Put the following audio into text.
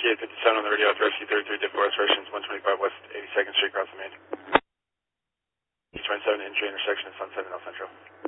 5857 on the radio, Rescue 33, Difficult Restorations, 125 West 82nd Street, across the main. 27 injury intersection at Sunset and El Centro.